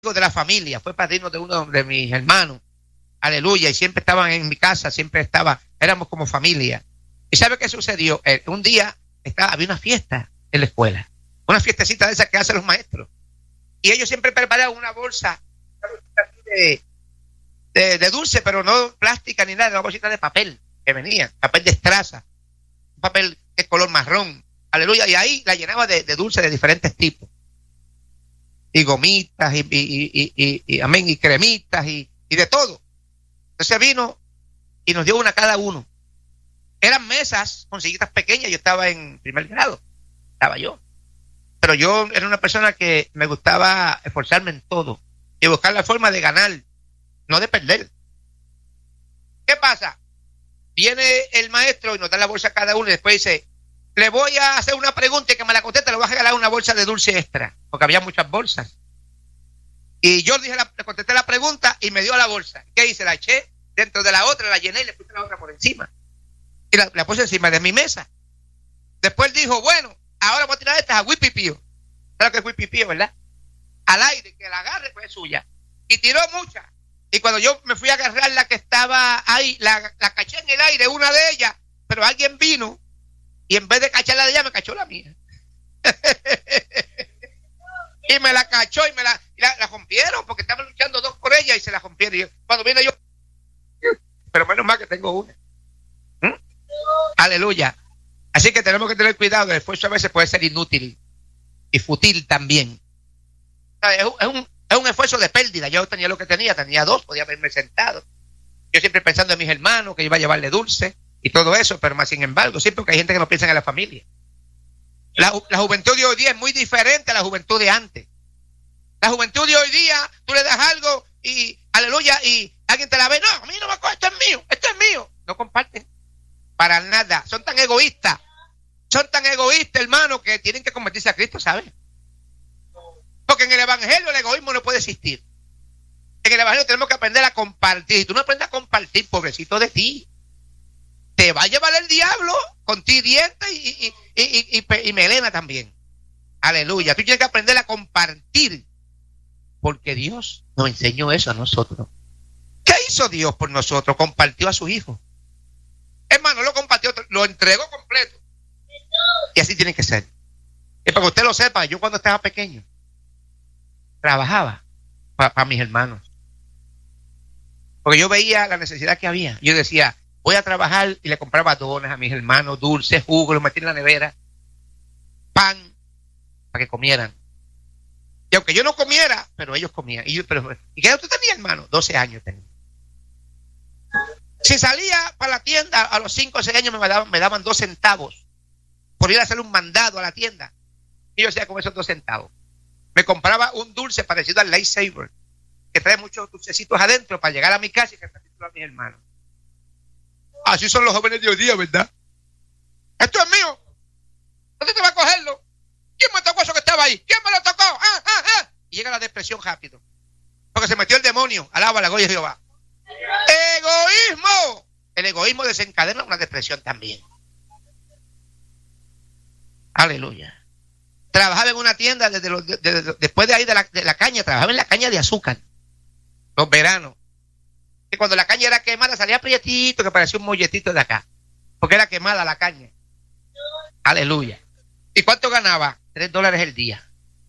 de la familia, fue padrino de uno de mis hermanos. Aleluya, y siempre estaban en mi casa, éramos como familia. ¿Y sabe qué sucedió? Un día había una fiesta en la escuela, una fiestecita de esas que hacen los maestros. Y ellos siempre preparaban una bolsa de dulce, pero no plástica ni nada, una bolsita de papel que venía, papel de estraza, un papel de color marrón. Aleluya, y ahí la llenaba de dulce de diferentes tipos. Y gomitas, y cremitas, y de todo. Entonces vino y nos dio una cada uno. Eran mesas con sillitas pequeñas. Yo estaba en primer grado, estaba yo. Pero yo era una persona que me gustaba esforzarme en todo y buscar la forma de ganar, no de perder. ¿Qué pasa? Viene el maestro y nos da la bolsa a cada uno y después dice, le voy a hacer una pregunta y que me la conteste, le voy a regalar una bolsa de dulce extra, porque había muchas bolsas. Y yo le contesté la pregunta y me dio la bolsa. ¿Qué hice? La eché dentro de la otra, la llené y le puse la otra por encima. Y la puse encima de mi mesa. Después dijo, bueno, ahora voy a tirar estas a Huipipío. ¿Sabes lo que es Huipipío, verdad? Al aire, que la agarre, pues es suya. Y tiró muchas. Y cuando yo me fui a agarrar la que estaba ahí, la caché en el aire, una de ellas, pero alguien vino y en vez de cacharla de ella, me cachó la mía. Y me la cachó y la rompieron porque estaban luchando dos por ella y se la rompieron. Y cuando vine yo, pero menos mal que tengo una. Aleluya. Así que tenemos que tener cuidado. El esfuerzo a veces puede ser inútil y fútil también. Es un esfuerzo de pérdida. Yo tenía lo que tenía dos, podía haberme sentado. Yo siempre pensando en mis hermanos, que iba a llevarle dulce y todo eso, pero más sin embargo, sí, porque hay gente que no piensa en la familia. La juventud de hoy día es muy diferente a la juventud de antes. La juventud de hoy día, tú le das algo y, aleluya, y alguien te la ve, no, a mí no me acuerdo, esto es mío. No comparten para nada. Son tan egoístas, hermano, que tienen que convertirse a Cristo, ¿sabes? Porque en el evangelio el egoísmo no puede existir. En el evangelio tenemos que aprender a compartir. Si tú no aprendes a compartir, pobrecito de ti, te va a llevar el diablo con ti dientes y melena también. Aleluya. Tú tienes que aprender a compartir, porque Dios nos enseñó eso a nosotros. ¿Qué hizo Dios por nosotros? Compartió a sus hijos. Hermano, lo compartió, lo entregó completo. Y así tiene que ser. Y para que usted lo sepa, yo cuando estaba pequeño trabajaba para mis hermanos, porque yo veía la necesidad que había. Yo decía, voy a trabajar, y le compraba donas a mis hermanos, dulces, jugo, los metí en la nevera, pan, para que comieran. Y aunque yo no comiera, pero ellos comían. ¿Y qué edad tú tenías, hermano? 12 años tenía. Si salía para la tienda a los 5 o 6 años me daban 2 centavos por ir a hacer un mandado a la tienda. Y yo hacía con esos 2 centavos. Me compraba un dulce parecido al Lightsaber, que trae muchos dulcecitos adentro para llegar a mi casa y repartirlo a mis hermanos. Así son los jóvenes de hoy día, ¿verdad? Esto es mío. ¿Dónde te va a cogerlo? ¿Quién me tocó eso que estaba ahí? ¿Quién me lo tocó? Y llega la depresión rápido. Porque se metió el demonio. Alaba la gloria de Jehová. ¡Egoísmo! El egoísmo desencadena una depresión también. Aleluya. Trabajaba en una tienda después de ahí de la caña. Trabajaba en la caña de azúcar. Los veranos. Y cuando la caña era quemada salía prietito que parecía un molletito de acá. Porque era quemada la caña. Aleluya. ¿Y cuánto ganaba? $3 el día.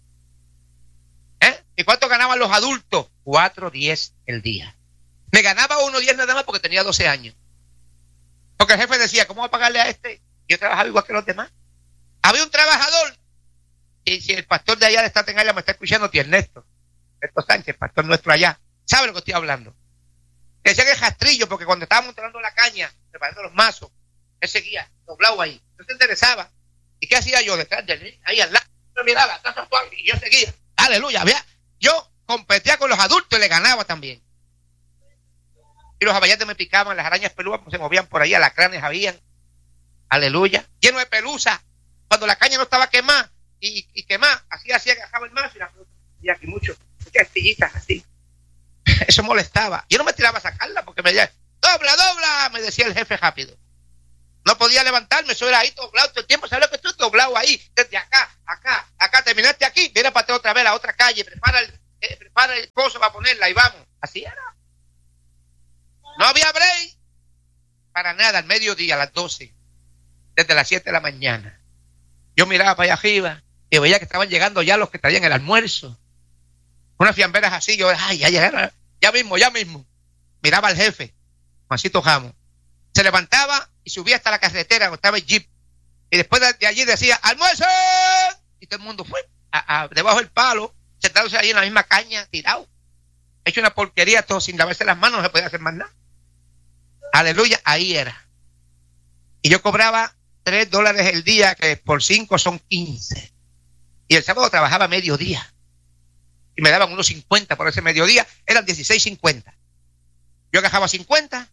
¿Y cuánto ganaban los adultos? $4.10 el día. Me ganaba $1.10 nada más porque tenía 12 años. Porque el jefe decía, ¿cómo voy a pagarle a este? Yo trabajaba igual que los demás. Había un trabajador, y si el pastor de allá de Staten Island me está escuchando, tío Ernesto Sánchez, pastor nuestro allá, sabe lo que estoy hablando. Decía que el rastrillo, porque cuando estábamos entrando la caña, preparando los mazos, él seguía doblado ahí. No se interesaba. ¿Y qué hacía yo? Detrás de él, ahí al lado, yo miraba, y yo seguía. Aleluya. Yo competía con los adultos y le ganaba también. Y los abayates me picaban, las arañas peludas se movían por ahí, alacranes habían. Aleluya. Lleno de pelusa. Cuando la caña no estaba quemada y quemada, así agarraba el mazo y la pelusa. Y aquí muchas estillitas así. Eso molestaba. Yo no me tiraba a sacarla porque me decía, dobla, me decía el jefe rápido. No podía levantarme, eso era ahí doblado todo el tiempo. ¿Sabes lo que estoy doblado ahí? Desde acá, terminaste aquí, viene para otra vez a la otra calle, prepara prepara el coso para ponerla y vamos. Así era. No había break para nada al mediodía, a las 12, desde las 7 de la mañana. Yo miraba para allá arriba y veía que estaban llegando ya los que traían el almuerzo. Unas fiamberas así, yo, ay, ya llegaron, ya mismo. Miraba al jefe, Juancito Ramos. Se levantaba y subía hasta la carretera donde estaba el jeep. Y después de allí decía, ¡almuerzo! Y todo el mundo fue debajo del palo, sentándose ahí en la misma caña, tirado. Hecho una porquería, todo sin lavarse las manos, no se podía hacer más nada. Aleluya, ahí era. Y yo cobraba $3 el día, que por 5 son 15. Y el sábado trabajaba mediodía. Y me daban unos 50 por ese mediodía, eran 16.50. Yo agarraba 50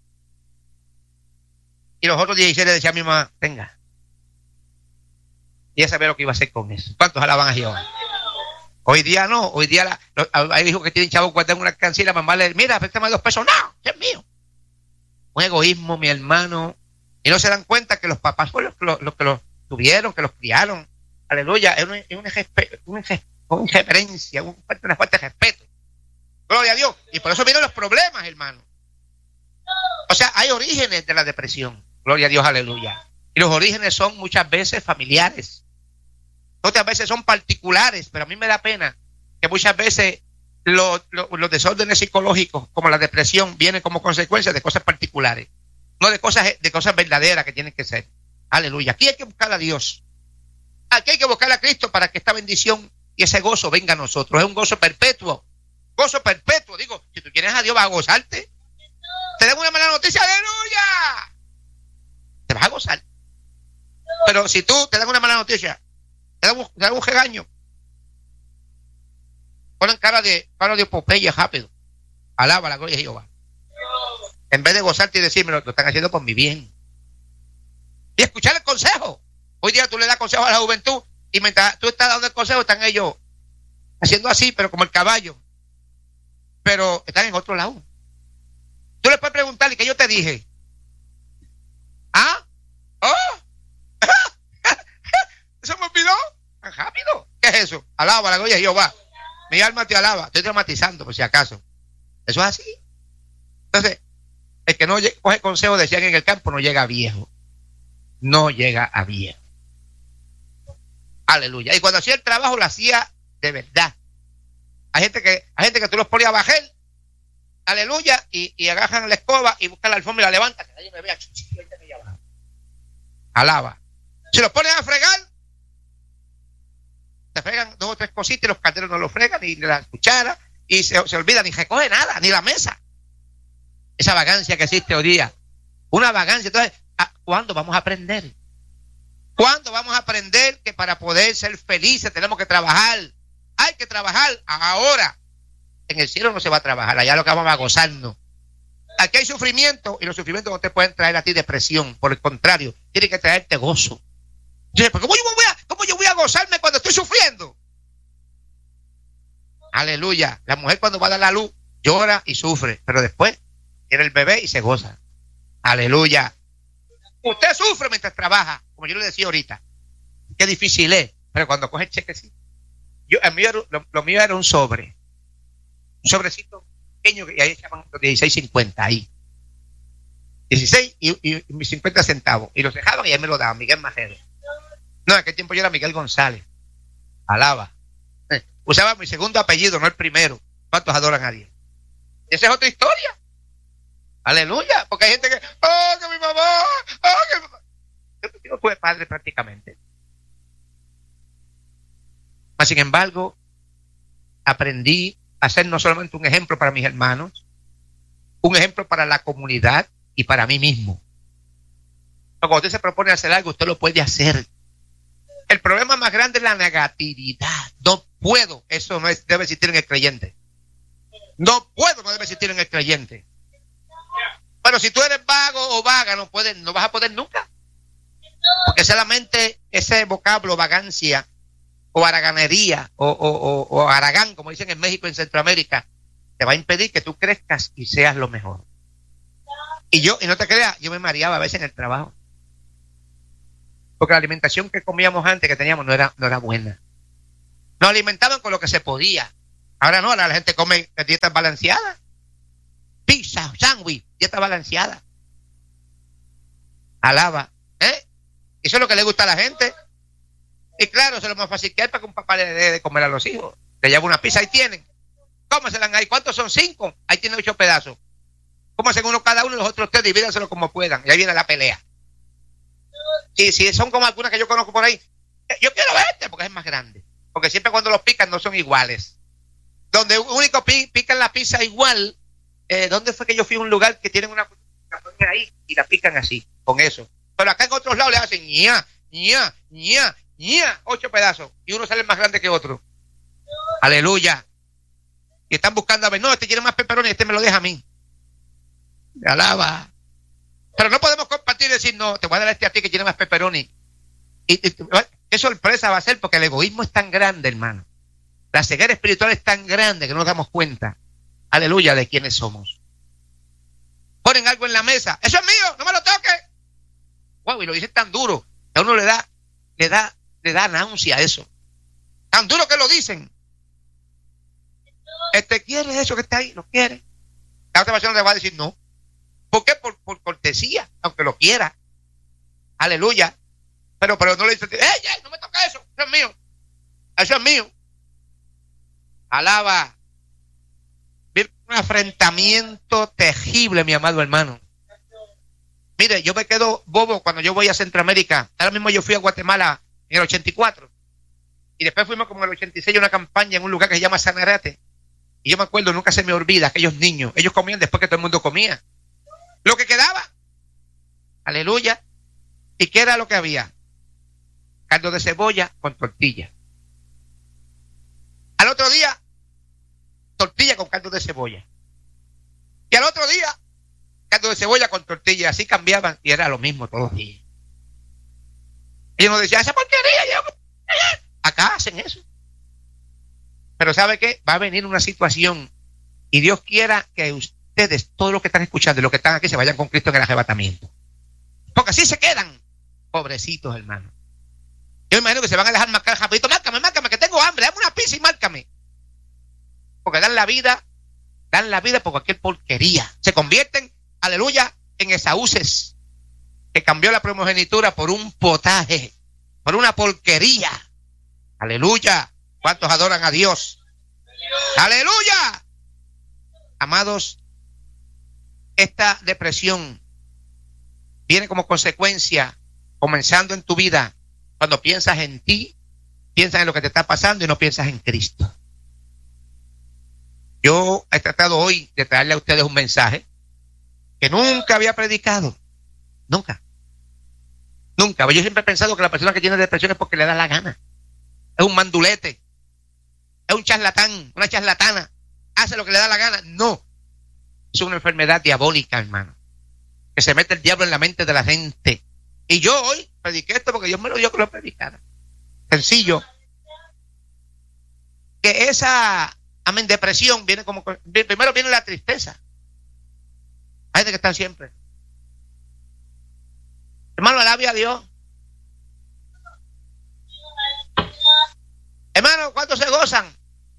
y los otros 16 le decía a mi mamá, venga. Y ella sabía lo que iba a hacer con eso. ¿Cuántos alaban a Jehová? Hoy día no, hoy día hay hijos que tienen chavos guardando una alcancía y la mamá le dice, mira, préstame $2. No, es mío. Un egoísmo, mi hermano. Y no se dan cuenta que los papás fueron los que los tuvieron, que los criaron. Aleluya, es una reverencia, una falta de respeto. Gloria a Dios. Y por eso vienen los problemas, hermano. O sea, hay orígenes de la depresión. Gloria a Dios, aleluya. Y los orígenes son muchas veces familiares. Otras veces son particulares, pero a mí me da pena que muchas veces los desórdenes psicológicos, como la depresión, vienen como consecuencia de cosas particulares, no de cosas verdaderas que tienen que ser. Aleluya. Aquí hay que buscar a Dios. Aquí hay que buscar a Cristo para que esta bendición y ese gozo venga a nosotros. Es un gozo perpetuo. Gozo perpetuo. Digo, si tú quieres a Dios, vas a gozarte. Te dan una mala noticia, aleluya. Te vas a gozar. Pero si tú te dan una mala noticia, te dan un regaño, ponen cara de Popeye rápido. Alaba la gloria de Jehová. En vez de gozarte y decirme, lo están haciendo por mi bien. Y escuchar el consejo. Hoy día tú le das consejo a la juventud y mientras tú estás dando el consejo, están ellos haciendo así, pero como el caballo. Pero están en otro lado. Tú les puedes preguntar, ¿y qué yo te dije? ¿Ah? ¿Oh? ¿Eso me olvidó? ¿Tan rápido? ¿Qué es eso? Alaba la gloria de Jehová. Mi alma te alaba. Estoy dramatizando, por si acaso. Eso es así. Entonces, el que no coge consejo, decían en el campo, no llega a viejo. No llega a viejo. Aleluya. Y cuando hacía el trabajo, lo hacía de verdad. Hay gente que tú los pones a bajar, aleluya, y agarran la escoba y buscan la alfombra y la levantan, que nadie me vea. Alaba. Si los ponen a fregar, se fregan 2 o 3 cositas y los calderos no lo fregan, ni las cucharas, y se olvidan, ni recoge nada, ni la mesa. Esa vagancia que existe hoy día. Una vagancia. Entonces, ¿cuándo vamos a aprender? ¿Cuándo vamos a aprender que para poder ser felices tenemos que trabajar? Hay que trabajar ahora. En el cielo no se va a trabajar, allá lo que vamos a gozarnos. Aquí hay sufrimiento y los sufrimientos no te pueden traer a ti depresión. Por el contrario, tienen que traerte gozo. ¿Cómo yo voy a gozarme cuando estoy sufriendo? Aleluya. La mujer cuando va a dar la luz llora y sufre, pero después tiene el bebé y se goza. Aleluya. Usted sufre mientras trabaja, como yo le decía ahorita. Qué difícil es, pero cuando coge el cheque sí. Lo mío era un sobrecito pequeño, y ahí echaban los 16.50 ahí. 16 y mis 50 centavos. Y los dejaban y ahí me lo daban, Miguel Majero. No, en aquel tiempo yo era Miguel González. Alaba. Usaba mi segundo apellido, no el primero. ¿Cuántos adoran a Dios? Y esa es otra historia. Aleluya. Porque hay gente que, que mi mamá, que mi mamá. Yo no tuve padre prácticamente. Mas, sin embargo, aprendí a ser no solamente un ejemplo para mis hermanos, un ejemplo para la comunidad y para mí mismo. Cuando usted se propone hacer algo, usted lo puede hacer. El problema más grande es la negatividad. No puedo. Eso no debe existir en el creyente. No debe existir en el creyente. Pero si tú eres vago o vaga, no vas a poder nunca. Porque solamente ese vocablo, vagancia, o haraganería, o haragán, como dicen en México y en Centroamérica, te va a impedir que tú crezcas y seas lo mejor. Y no te creas, yo me mareaba a veces en el trabajo. Porque la alimentación que comíamos antes, que teníamos, no era buena. Nos alimentaban con lo que se podía. Ahora no, ahora la gente come dietas balanceadas. Pizza, sándwich, dieta balanceada. Alaba. Eso es lo que le gusta a la gente. Y claro, eso es lo más fácil que hay para que un papá le dé de comer a los hijos. Le lleva una pizza, ahí tienen. Cómeselan ahí. ¿Cuántos son? 5. Ahí tiene 8 pedazos. Cómanse uno cada uno y los otros 3 divídanselo como puedan. Y ahí viene la pelea. Y si son como algunas que yo conozco por ahí, yo quiero verte porque es más grande. Porque siempre cuando los pican no son iguales. Donde único pican la pizza igual. ¿Dónde fue que yo fui a un lugar que tienen una ahí y la pican así, con eso? Pero acá en otros lados le hacen ña, 8 pedazos. Y uno sale más grande que otro. Aleluya. Y están buscando a ver, no, este tiene más pepperoni, este me lo deja a mí. Alaba. Pero no podemos compartir y decir, no, te voy a dar a ti que tiene más pepperoni. Y qué sorpresa va a ser, porque el egoísmo es tan grande, hermano. La ceguera espiritual es tan grande que no nos damos cuenta, aleluya, de quiénes somos. Ponen algo en la mesa, eso es mío, no me lo toques. Wow, y lo dicen tan duro, que a uno le da náusea eso. Tan duro que lo dicen. ¿Quieres eso que está ahí? ¿Lo quieres? La otra persona le va a decir no. ¿Por qué? Por cortesía, aunque lo quiera. Aleluya. Pero no le dice, no me toca eso, eso es mío. Eso es mío. Alaba. Viene un afrentamiento terrible, mi amado hermano. Mire, yo me quedo bobo cuando yo voy a Centroamérica. Ahora mismo yo fui a Guatemala en el 84. Y después fuimos como en el 86 a una campaña en un lugar que se llama Sanarate. Y yo me acuerdo, nunca se me olvida, aquellos niños, ellos comían después que todo el mundo comía. Lo que quedaba. Aleluya. ¿Y qué era lo que había? Caldo de cebolla con tortilla. Al otro día, tortilla con caldo de cebolla. Y al otro día, caldo de cebolla con tortilla. Así cambiaban y era lo mismo todos los días. Ellos nos decían, esa porquería. Acá hacen eso. Pero ¿sabe qué? Va a venir una situación y Dios quiera que ustedes, todos los que están escuchando y los que están aquí, se vayan con Cristo en el arrebatamiento. Porque así se quedan, pobrecitos, hermano. Yo imagino que se van a dejar marcar rapidito. Márcame, que tengo hambre, dame una pizza y márcame. Porque dan la vida por cualquier porquería. Se convierten, aleluya, en esaúces, que cambió la primogenitura por un potaje, por una porquería. Aleluya. ¿Cuántos adoran a Dios? ¡Aleluya! Amados, esta depresión viene como consecuencia, comenzando en tu vida, cuando piensas en ti, piensas en lo que te está pasando y no piensas en Cristo. Yo he tratado hoy de traerle a ustedes un mensaje que nunca había predicado. Nunca. Yo siempre he pensado que la persona que tiene depresión es porque le da la gana. Es un mandulete. Es un charlatán, una charlatana. Hace lo que le da la gana. No. Es una enfermedad diabólica, hermano. Que se mete el diablo en la mente de la gente. Y yo hoy prediqué esto porque Dios me lo dio que lo predicara. Sencillo. Que esa depresión viene como... Primero viene la tristeza. Hay gente que están siempre. Hermano, alabe a Dios. Hermano, ¿cuántos se gozan?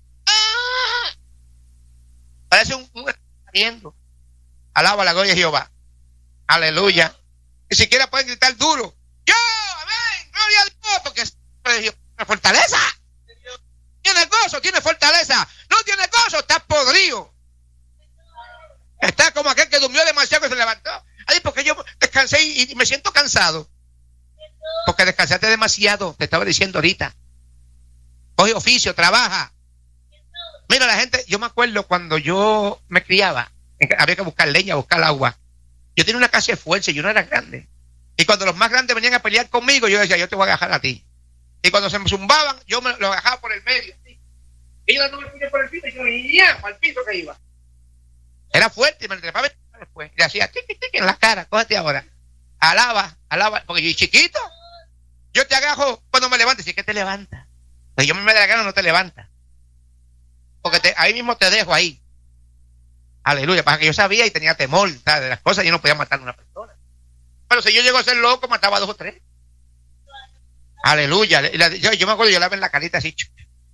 Parece un riendo. Alaba la gloria de Jehová. Aleluya. Ni siquiera pueden gritar duro. Yo, amén, gloria a Dios, porque es una fortaleza. Tiene gozo, tiene fortaleza. No tiene gozo, está podrido. Está como aquel que durmió demasiado y se levantó. Ay, porque yo descansé y me siento cansado. Porque descansaste demasiado, te estaba diciendo ahorita. Coge oficio, trabaja. Mira, la gente, yo me acuerdo cuando yo me criaba, había que buscar leña, buscar agua. Yo tenía una casa de fuerza y yo no era grande. Y cuando los más grandes venían a pelear conmigo, yo decía, yo te voy a agarrar a ti. Y cuando se me zumbaban, yo me lo agarraba por el medio. Ellos no me ponían por el piso y yo iba al piso que iba. Era fuerte y me lo trepaba después. Y le hacía tiqui en la cara, cógete ahora. Alaba, porque yo chiquito. Yo te agarro cuando me levantes. ¿Y qué te levanta? Pues yo me da la gana, no te levanta. Porque ahí mismo te dejo ahí. Aleluya, para que yo sabía y tenía temor, ¿sabes? De las cosas, yo no podía matar a una persona. Pero si yo llego a ser loco, mataba a 2 o 3. Aleluya. Yo me acuerdo, yo la veo en la carita así.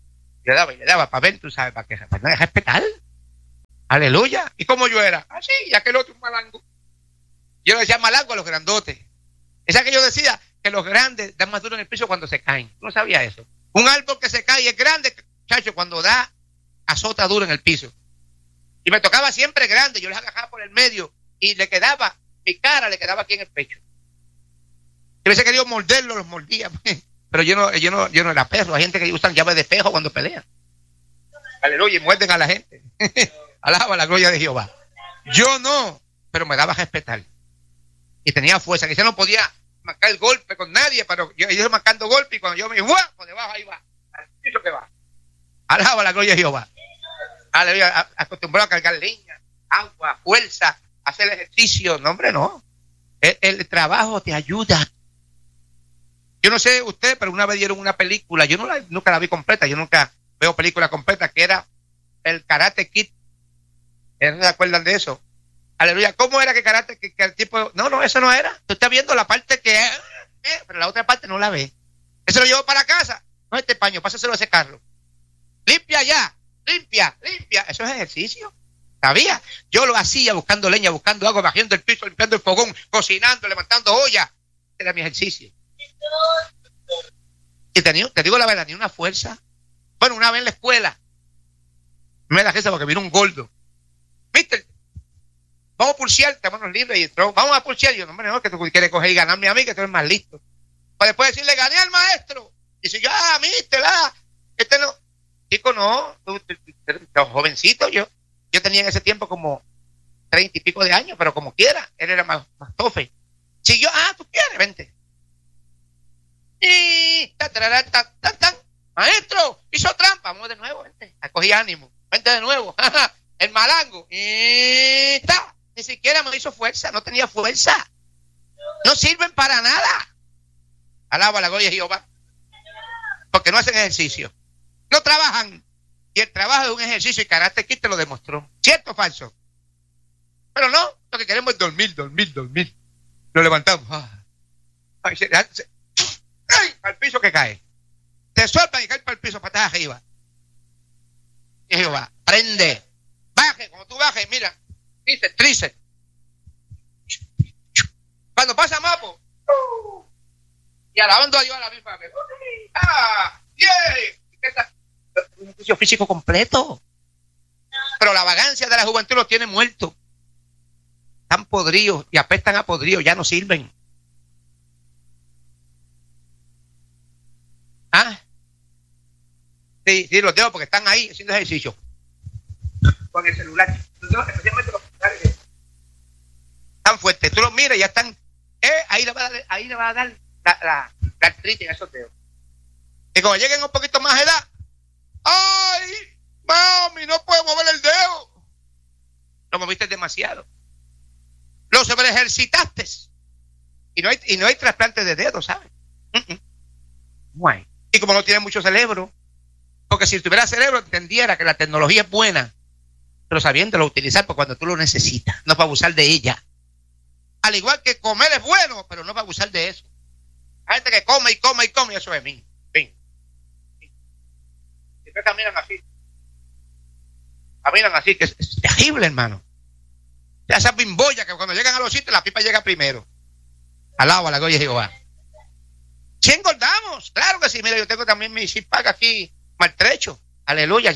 y le daba para ver, tú sabes, para que para respetar. Aleluya. ¿Y cómo yo era? Así, y aquel otro un malango. Yo le decía malango a los grandotes. Esa que yo decía que los grandes dan más duro en el piso cuando se caen. ¿Tú no sabías eso? Un árbol que se cae y es grande, chacho, cuando da, azota duro en el piso. Y me tocaba siempre grande, yo les agarraba por el medio y le quedaba, mi cara le quedaba aquí en el pecho. Yo hubiese querido morderlo, los mordía. Pero yo no era perro. Hay gente que usan llaves de espejo cuando pelean. Aleluya, y muerden a la gente. Alaba la gloria de Jehová. Yo no, pero me daba a respetar. Y tenía fuerza, que yo no podía marcar el golpe con nadie, pero yo marcando golpe y cuando yo me ¡guau! Por debajo ahí va. Al piso que va. Alaba la gloria de Jehová. Aleluya, acostumbrado a cargar leña, agua, fuerza, hacer ejercicio. No, hombre, no. El trabajo te ayuda. Yo no sé usted, pero una vez dieron una película, yo nunca la vi completa, yo nunca veo película completa, que era el Karate Kid. ¿No se acuerdan de eso? Aleluya. ¿Cómo era que Karate Kid, que el tipo? No, eso no era. Tú estás viendo la parte que pero la otra parte no la ve. Eso lo llevo para casa. No, este paño, pásaselo a ese carro. Limpia ya, limpia. Eso es ejercicio. ¿Sabía? Yo lo hacía buscando leña, buscando agua, bajando el piso, limpiando el fogón, cocinando, levantando ollas. Era mi ejercicio. Y te digo la verdad, tenía una fuerza. Bueno, una vez en la escuela me da risa porque vino un gordo. ¿Viste? Vamos a pulsear, te manos libres y entró. Vamos a pulsear. Y yo, no, que tú quieres coger y ganarme a mí, que tú eres más listo. Para después decirle, gané al maestro. Y si yo, mister, este no. Chico, no, tú jovencito, yo tenía en ese tiempo como 30 y pico de años, pero como quiera, él era más tofe. Si yo, tú quieres, vente. Y maestro, hizo trampa, vamos de nuevo, vente. Cogí ánimo, vente de nuevo. El malango. Ni siquiera me hizo fuerza, no tenía fuerza. No sirven para nada. Alaba la gloria de Jehová. Porque no hacen ejercicio. No trabajan. Y el trabajo es un ejercicio y Karate Kid te lo demostró. ¿Cierto o falso? Pero no, lo que queremos es dormir. Lo levantamos. Al piso que cae. Te sueltan y cae para el piso, patas arriba. Y Jehová, prende. Baje, cuando tú bajes, mira. Dice, tríceps. Cuando pasa mapo. Y alabando a Dios a la misma vez. Un ejercicio físico completo. Pero la vagancia de la juventud los tiene muertos. Están podridos y apestan a podridos, ya no sirven. Sí, los dejo porque están ahí haciendo ejercicio. Con el celular. Especialmente los celulares. Tan fuertes. Tú los miras y ya están. Ahí le va a dar la artritis en esos dedos. Y cuando lleguen un poquito más de edad, ¡ay! Mami, no puedo mover el dedo. Lo moviste demasiado. Lo sobreejercitaste. Y no hay trasplante de dedos, ¿sabes? No hay. Y como no tiene mucho cerebro, porque si tuviera cerebro entendiera que la tecnología es buena, pero sabiéndolo utilizar por cuando tú lo necesitas, no para abusar de ella. Al igual que comer es bueno, pero no para abusar de eso. Hay gente que come y come y come, y eso es mío. Y ustedes caminan así, que es terrible, hermano. Ya esas bimbollas que cuando llegan a los sitios la pipa llega primero. Alaba la gloria de Jehová. Si engordamos, claro que sí. Mira, yo tengo también mi six-pack aquí maltrecho. Aleluya.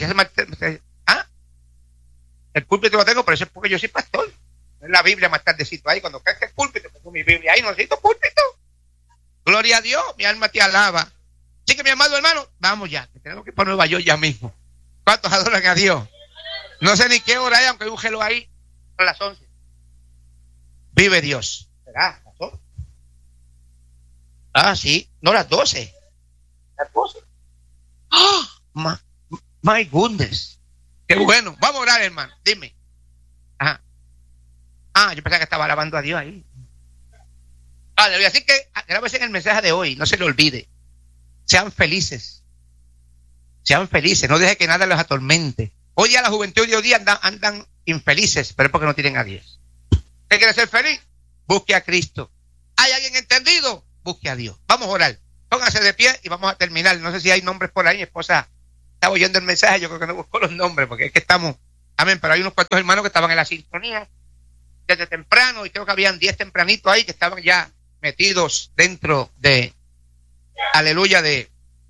El púlpito lo tengo, pero eso es porque yo soy pastor. En la Biblia más tardecito ahí, cuando cae el púlpito, pongo mi Biblia ahí, no necesito púlpito. Gloria a Dios, mi alma te alaba. Así que mi amado hermano, vamos ya, que tenemos que ir para Nueva York ya mismo. ¿Cuántos adoran a Dios? No sé ni qué hora hay, aunque hay un gelo ahí, a las 11. Vive Dios. ¿Será? ¿Las 11? Sí, no, las 12. Las 12. My goodness. Qué bueno. Vamos a orar, hermano. Dime. Ajá. Yo pensaba que estaba alabando a Dios ahí. Vale, así que grábese en el mensaje de hoy, no se le olvide. Sean felices. Sean felices, no deje que nada los atormente. Hoy día la juventud de hoy día andan infelices, pero es porque no tienen a Dios. ¿Usted quiere ser feliz? Busque a Cristo. ¿Hay alguien entendido? Busque a Dios. Vamos a orar. Pónganse de pie y vamos a terminar. No sé si hay nombres por ahí. Mi esposa estaba oyendo el mensaje, yo creo que no buscó los nombres, porque es que estamos, amén, pero hay unos cuantos hermanos que estaban en la sintonía desde temprano, y creo que habían 10 tempranitos ahí que estaban ya metidos dentro de, aleluya, de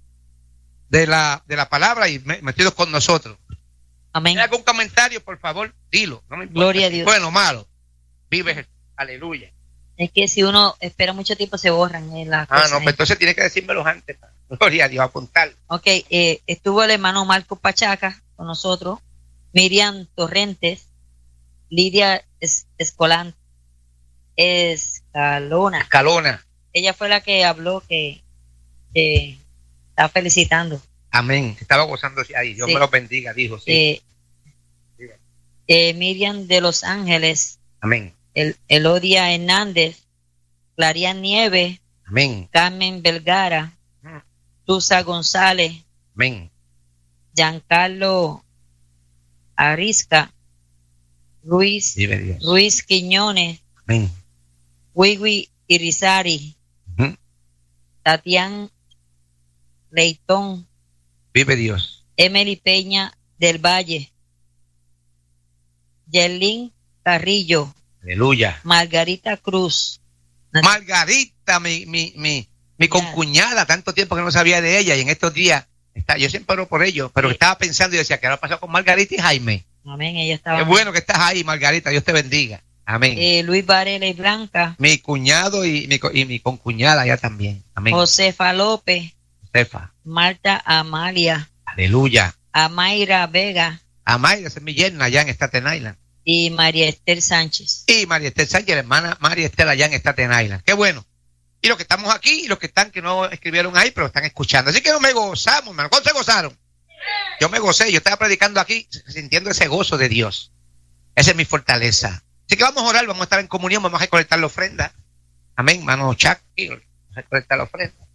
la palabra y metidos con nosotros. Amén. ¿Hay algún comentario, por favor? Dilo, no me importa. Gloria a Dios. Bueno o malo, vive Jesús. Aleluya. Es que si uno espera mucho tiempo se borran las cosas. No, pues entonces tiene que decírmelos antes. Gloria a Dios, apuntar. Ok, estuvo el hermano Marco Pachaca con nosotros, Miriam Torrentes, Lidia Escalona. Ella fue la que habló que está felicitando. Amén. Estaba gozándose ahí. Dios me lo bendiga, dijo. Sí. Miriam de Los Ángeles. Amén. Elodia Hernández, Claria Nieves. Amén. Carmen Vergara. Tusa González. Amén. Giancarlo Arisca. Ruiz Quiñones. Amén. Wiwi Irizarry. Tatián Leitón. Vive Dios. Emily Peña del Valle. Yerlin Carrillo. Aleluya. Margarita Cruz. Margarita, mi concuñada, tanto tiempo que no sabía de ella, y en estos días yo siempre oro por ellos, pero estaba pensando y decía, ¿qué ha pasado con Margarita y Jaime? Amén, ella estaba. Qué bueno que estás ahí, Margarita, Dios te bendiga. Amén. Luis Varela y Blanca. Mi cuñado y mi concuñada ya también. Amén. Josefa López. Josefa. Marta Amalia. Aleluya. Amaira Vega. Amaira, esa es mi yerna allá en Staten Island. Y María Esther Sánchez. Y María Esther Sánchez, la hermana María Esther allá en Staten Island. Qué bueno. Y los que estamos aquí y los que están que no escribieron ahí, pero están escuchando. Así que no me gozamos, hermano. ¿Cuántos se gozaron? Yo me gocé, yo estaba predicando aquí sintiendo ese gozo de Dios. Esa es mi fortaleza. Así que vamos a orar, vamos a estar en comunión, vamos a recolectar la ofrenda. Amén, hermano Chuck. Vamos a recolectar la ofrenda.